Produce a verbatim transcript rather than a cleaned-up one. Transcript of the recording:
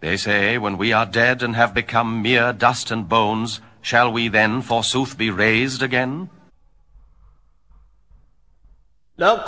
They say, when we are dead and have become mere dust and bones, shall we then forsooth be raised again? Now